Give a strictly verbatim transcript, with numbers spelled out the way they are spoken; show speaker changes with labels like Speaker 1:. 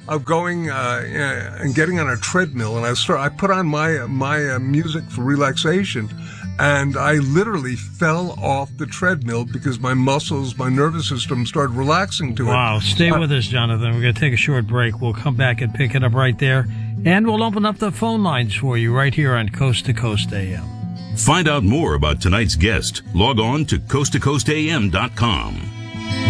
Speaker 1: of going uh, and getting on a treadmill, and I start. I put on my my uh, music for relaxation, and I literally fell off the treadmill because my muscles, my nervous system started relaxing to
Speaker 2: wow.
Speaker 1: it.
Speaker 2: Wow. Stay uh, with us, Jonathan. We're going to take a short break. We'll come back and pick it up right there, and we'll open up the phone lines for you right here on Coast to Coast A M.
Speaker 3: Find out more about tonight's guest. Log on to coast to coast a m dot com.